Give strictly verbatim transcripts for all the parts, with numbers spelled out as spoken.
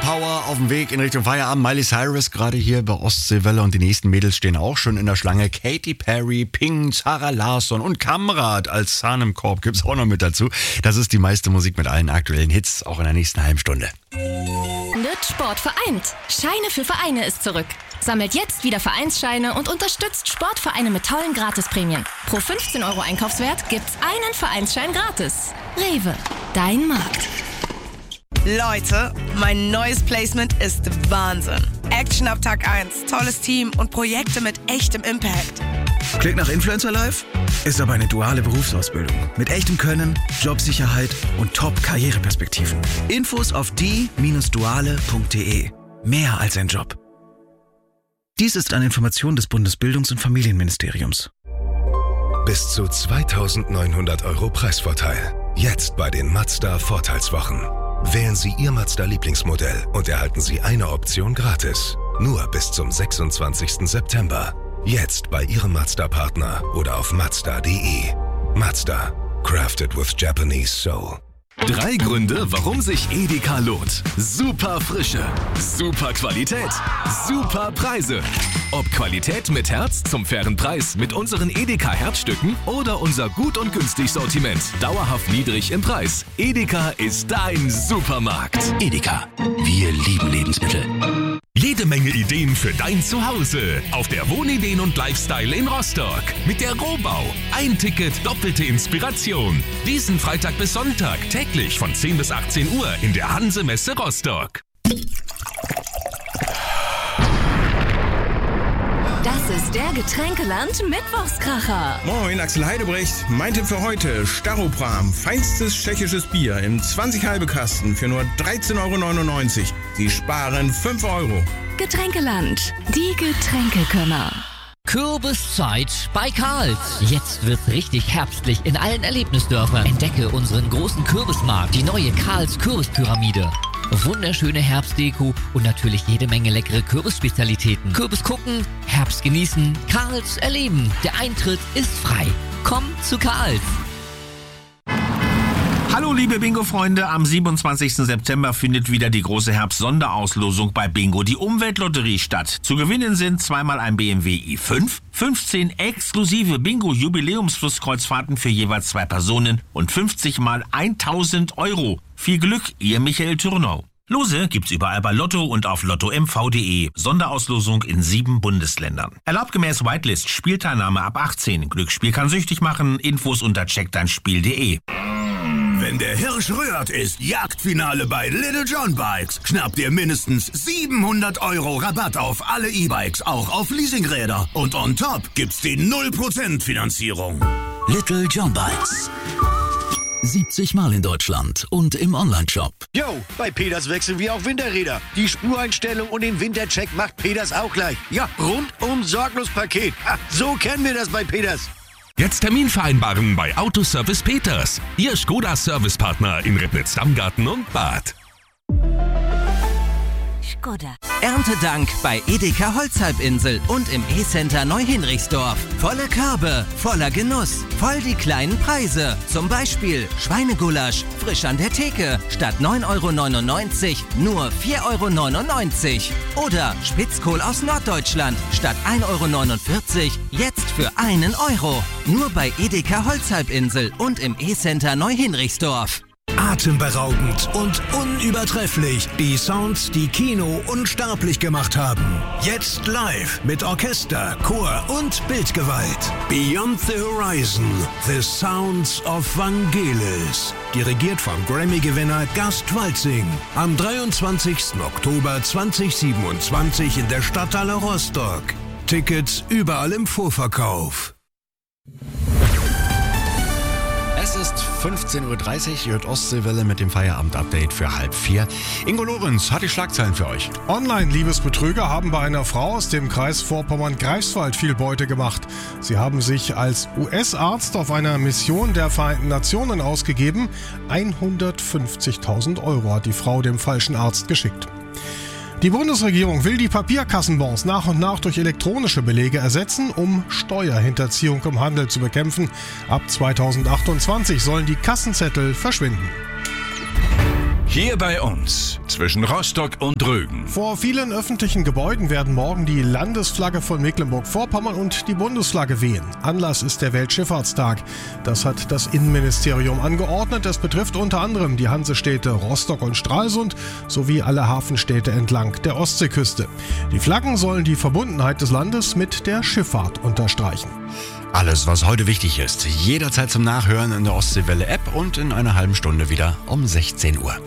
Power auf dem Weg in Richtung Feierabend. Miley Cyrus gerade hier bei Ostseewelle und die nächsten Mädels stehen auch schon in der Schlange. Katy Perry, Pink, Sarah Larsson und Kamrat als Zahn im Korb gibt's auch noch mit dazu. Das ist die meiste Musik mit allen aktuellen Hits, auch in der nächsten halben Stunde. Wird Sport vereint. Scheine für Vereine ist zurück. Sammelt jetzt wieder Vereinsscheine und unterstützt Sportvereine mit tollen Gratisprämien. Pro fünfzehn Euro Einkaufswert gibt's einen Vereinsschein gratis. Rewe, dein Markt. Leute, mein neues Placement ist Wahnsinn. Action ab Tag eins, tolles Team und Projekte mit echtem Impact. Klingt nach Influencer Life? Ist aber eine duale Berufsausbildung. Mit echtem Können, Jobsicherheit und Top-Karriereperspektiven. Infos auf die Bindestrich duale Punkt de. Mehr als ein Job. Dies ist eine Information des Bundesbildungs- und Familienministeriums. Bis zu zweitausendneunhundert Euro Preisvorteil. Jetzt bei den Mazda Vorteilswochen. Wählen Sie Ihr Mazda-Lieblingsmodell und erhalten Sie eine Option gratis. Nur bis zum sechsundzwanzigsten September. Jetzt bei Ihrem Mazda-Partner oder auf mazda punkt de. Mazda. Crafted with Japanese Soul. Drei Gründe, warum sich Edeka lohnt. Super Frische, super Qualität, super Preise. Ob Qualität mit Herz zum fairen Preis mit unseren Edeka Herzstücken oder unser gut und günstig Sortiment. Dauerhaft niedrig im Preis. Edeka ist dein Supermarkt. Edeka, wir lieben Lebensmittel. Jede Menge Ideen für dein Zuhause auf der Wohnideen und Lifestyle in Rostock. Mit der Rohbau. Ein Ticket, doppelte Inspiration. Diesen Freitag bis Sonntag täglich von zehn bis achtzehn Uhr in der Hanse-Messe Rostock. Das ist der Getränkeland Mittwochskracher. Moin, Axel Heidebrecht. Mein Tipp für heute, Staropram. Feinstes tschechisches Bier im zwanzig halbe Kasten für nur dreizehn Euro neunundneunzig. Sie sparen fünf Euro. Getränkeland, die Getränkekönner. Kürbiszeit bei Karls. Jetzt wird's richtig herbstlich in allen Erlebnisdörfern. Entdecke unseren großen Kürbismarkt, die neue Karls Kürbispyramide. Wunderschöne Herbstdeko und natürlich jede Menge leckere Kürbisspezialitäten. Kürbis gucken, Herbst genießen, Karls erleben. Der Eintritt ist frei. Komm zu Karls. Hallo liebe Bingo-Freunde, am siebenundzwanzigsten September findet wieder die große Herbst-Sonderauslosung bei Bingo, die Umweltlotterie, statt. Zu gewinnen sind zweimal ein B M W i fünf, fünfzehn exklusive Bingo-Jubiläums-Flusskreuzfahrten für jeweils zwei Personen und fünfzig mal tausend Euro. Viel Glück, ihr Michael Thürnau. Lose gibt's überall bei Lotto und auf lotto m v punkt de. Sonderauslosung in sieben Bundesländern. Erlaubt gemäß Whitelist, Spielteilnahme ab achtzehn. Glücksspiel kann süchtig machen. Infos unter check dein spiel punkt de. Wenn der Hirsch rührt, ist Jagdfinale bei Little John Bikes. Schnapp dir mindestens siebenhundert Euro Rabatt auf alle E-Bikes, auch auf Leasingräder. Und on top gibt's die null Prozent Finanzierung. Little John Bikes. siebzig Mal in Deutschland und im Onlineshop. Jo, bei Peters wechseln wir auch Winterräder. Die Spureinstellung und den Wintercheck macht Peters auch gleich. Ja, rundum sorglos Paket. Ha, so kennen wir das bei Peters. Jetzt Termin vereinbaren bei Autoservice Peters. Ihr Skoda-Servicepartner in Ribnitz-Dammgarten und Bad. Skoda. Erntedank bei Edeka Holzhalbinsel und im E-Center Neuhinrichsdorf. Volle Körbe, voller Genuss, voll die kleinen Preise. Zum Beispiel Schweinegulasch, frisch an der Theke, statt neun Euro neunundneunzig nur vier Euro neunundneunzig. Oder Spitzkohl aus Norddeutschland, statt ein Euro neunundvierzig, jetzt für einen Euro. Nur bei Edeka Holzhalbinsel und im E-Center Neuhinrichsdorf. Atemberaubend und unübertrefflich. Die Sounds, die Kino unsterblich gemacht haben. Jetzt live mit Orchester, Chor und Bildgewalt. Beyond the Horizon. The Sounds of Vangelis. Dirigiert vom Grammy-Gewinner Gast Walzing. Am dreiundzwanzigsten Oktober zweitausendsiebenundzwanzig in der Stadthalle Rostock. Tickets überall im Vorverkauf. Es ist fünfzehn Uhr dreißig, ihr hört Ostseewelle mit dem Feierabend-Update für halb vier. Ingo Lorenz hat die Schlagzeilen für euch. Online-Liebesbetrüger haben bei einer Frau aus dem Kreis Vorpommern-Greifswald viel Beute gemacht. Sie haben sich als U S-Arzt auf einer Mission der Vereinten Nationen ausgegeben. hundertfünfzigtausend Euro hat die Frau dem falschen Arzt geschickt. Die Bundesregierung will die Papierkassenbons nach und nach durch elektronische Belege ersetzen, um Steuerhinterziehung im Handel zu bekämpfen. Ab zweitausendachtundzwanzig sollen die Kassenzettel verschwinden. Hier bei uns, zwischen Rostock und Rügen. Vor vielen öffentlichen Gebäuden werden morgen die Landesflagge von Mecklenburg-Vorpommern und die Bundesflagge wehen. Anlass ist der Weltschifffahrtstag. Das hat das Innenministerium angeordnet. Das betrifft unter anderem die Hansestädte Rostock und Stralsund sowie alle Hafenstädte entlang der Ostseeküste. Die Flaggen sollen die Verbundenheit des Landes mit der Schifffahrt unterstreichen. Alles, was heute wichtig ist, jederzeit zum Nachhören in der Ostseewelle-App und in einer halben Stunde wieder um sechzehn Uhr.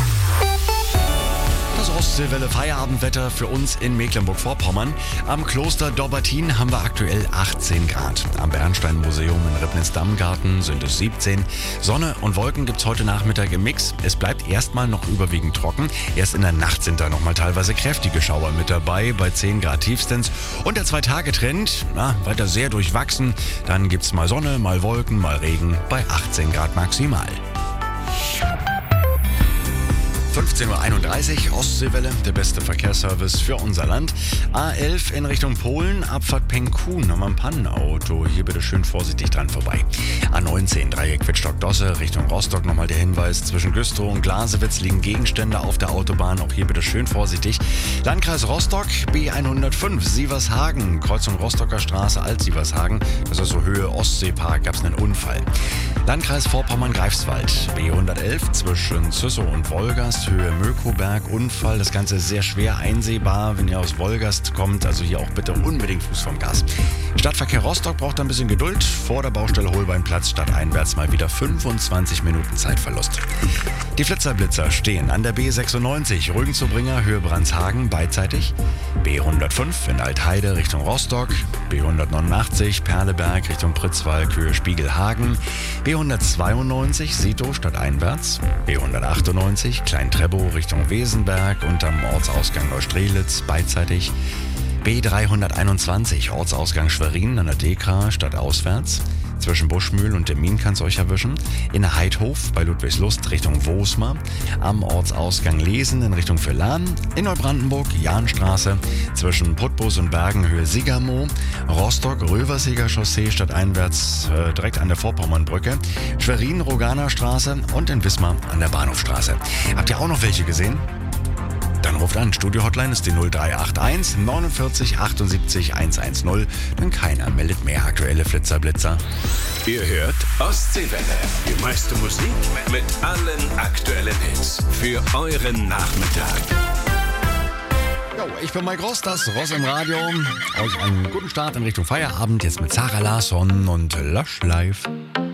Das Ostseewelle-Feierabendwetter für uns in Mecklenburg-Vorpommern. Am Kloster Dobbertin haben wir aktuell achtzehn Grad. Am Bernstein-Museum in Ribnitz-Dammgarten sind es siebzehn. Sonne und Wolken gibt es heute Nachmittag im Mix. Es bleibt erstmal noch überwiegend trocken. Erst in der Nacht sind da nochmal teilweise kräftige Schauer mit dabei, bei zehn Grad tiefstens. Und der Zwei-Tage-Trend, na, weiter sehr durchwachsen. Dann gibt es mal Sonne, mal Wolken, mal Regen bei achtzehn Grad maximal. fünfzehn Uhr einunddreißig, Ostseewelle, der beste Verkehrsservice für unser Land. A elf in Richtung Polen, Abfahrt Penkun, haben wir ein Pannenauto. Hier bitte schön vorsichtig dran vorbei. A neunzehn, Dreieck Wittstock-Dosse, Richtung Rostock nochmal der Hinweis. Zwischen Güstrow und Glasewitz liegen Gegenstände auf der Autobahn. Auch hier bitte schön vorsichtig. Landkreis Rostock, B hundertfünf, Sievershagen, Kreuzung Rostocker Straße, Alt-Sievershagen. Das ist so Höhe Ostseepark, gab es einen Unfall. Landkreis Vorpommern-Greifswald, B hundertelf, zwischen Züssow und Wolgast, Höhe Mökoberg, Unfall. Das Ganze ist sehr schwer einsehbar, wenn ihr aus Wolgast kommt. Also hier auch bitte unbedingt Fuß vom Gas. Stadtverkehr Rostock braucht ein bisschen Geduld. Vor der Baustelle Holbeinplatz stadteinwärts mal wieder fünfundzwanzig Minuten Zeitverlust. Die Flitzerblitzer stehen an der B sechsundneunzig, Rügen zu Bringer, Höhe Brandshagen, beidseitig. B hundertfünf in Altheide Richtung Rostock. B hundertneunundachtzig, Perleberg Richtung Pritzwalk, Höhe Spiegelhagen. B hundertzweiundneunzig, Sito stadteinwärts. B hundertachtundneunzig, Klein-Trebow Richtung Wesenberg und am Ortsausgang Neustrelitz, beidseitig. B dreihunderteinundzwanzig, Ortsausgang Schwerin an der Dekra, stadtauswärts. Zwischen Buschmühl und dem Min kann es euch erwischen. In Heidhof bei Ludwigslust Richtung Wosmar. Am Ortsausgang Lesen in Richtung Villahn. In Neubrandenburg Jahnstraße. Zwischen Putbus und Bergen Höhe Sigermoor. Rostock Röversiger Chaussee stadteinwärts äh, direkt an der Vorpommernbrücke. Schwerin Roganer Straße und in Wismar an der Bahnhofstraße. Habt ihr auch noch welche gesehen? Dann ruft an. Studio-Hotline ist die null drei acht eins neunundvierzig achtundsiebzig hundertzehn. Denn keiner meldet mehr aktuelle Flitzerblitzer. Ihr hört Ostseewelle. Die meiste Musik mit allen aktuellen Hits. Für euren Nachmittag. Jo, ich bin Mike Ross, das Ross im Radio. Euch einen guten Start in Richtung Feierabend. Jetzt mit Sarah Larsson und Lush Life.